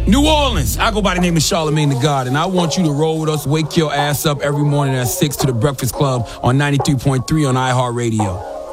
New Orleans, I go by the name of Charlemagne the God, and I want you to roll with us, wake your ass up every morning at 6 to the Breakfast Club on 93.3 on iHeartRadio.